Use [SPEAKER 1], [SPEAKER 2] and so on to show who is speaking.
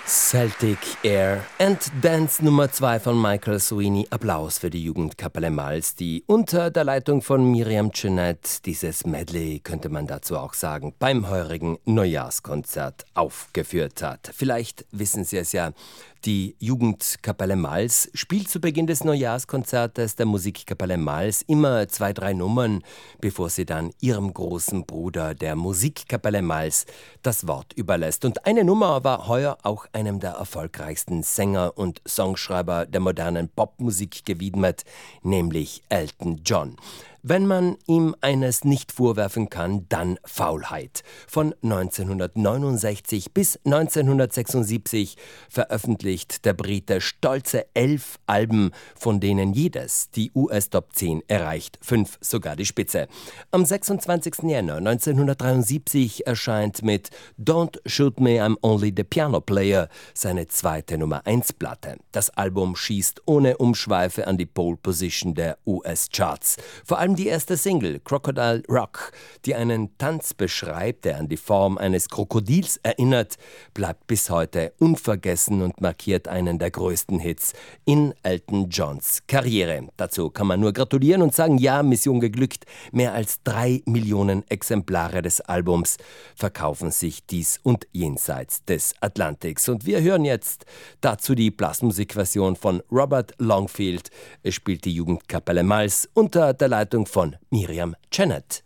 [SPEAKER 1] Celtic Air and Dance Nummer 2 von Michael Sweeney. Applaus für die Jugendkapelle Malz, die unter der Leitung von Miriam Jeanette dieses Medley, könnte man dazu auch sagen, beim heurigen Neujahrskonzert aufgeführt hat. Vielleicht wissen Sie es ja, die Jugendkapelle Malz spielt zu Beginn des Neujahrskonzertes der Musikkapelle Malz immer 2, 3 Nummern, bevor sie dann ihrem großen Bruder, der Musikkapelle Malz, das Wort überlässt. Und eine Nummer war heuer auch einem der erfolgreichsten Sänger und Songschreiber der modernen Popmusik gewidmet, nämlich Elton John. Wenn man ihm eines nicht vorwerfen kann, dann Faulheit. Von 1969 bis 1976 veröffentlicht der Brite stolze 11 Alben, von denen jedes die US-Top 10 erreicht, 5 sogar die Spitze. Am 26. Jänner 1973 erscheint mit Don't Shoot Me, I'm Only the Piano Player seine zweite Nummer 1 Platte. Das Album schießt ohne Umschweife an die Pole Position der US-Charts. Vor allem die erste Single, Crocodile Rock, die einen Tanz beschreibt, der an die Form eines Krokodils erinnert, bleibt bis heute unvergessen und markiert einen der größten Hits in Elton Johns Karriere. Dazu kann man nur gratulieren und sagen, ja, Mission geglückt. Mehr als 3 Millionen Exemplare des Albums verkaufen sich dies und jenseits des Atlantiks. Und wir hören jetzt dazu die Blasmusikversion von Robert Longfield. Es spielt die Jugendkapelle Malz unter der Leitung von Miriam Jeanette.